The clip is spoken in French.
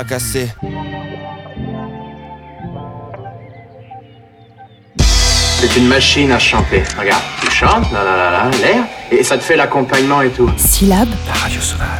cassé. C'est une machine à chanter. Regarde, tu chantes, là, l'air, et ça te fait l'accompagnement et tout. Syllabe. La radio sauvage.